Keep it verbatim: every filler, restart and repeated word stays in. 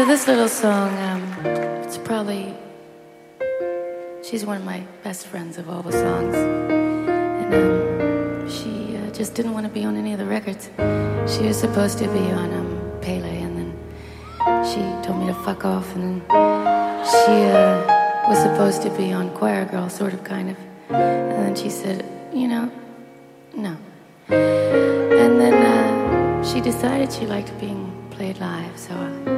So this little song, um, it's probably, she's one of my best friends of all the songs. And um, she uh, just didn't want to be on any of the records. She was supposed to be on um, Pele, and then she told me to fuck off, and then she uh, was supposed to be on Choir Girl, sort of, kind of. And then she said, you know, no. And then uh, she decided she liked being played live, so I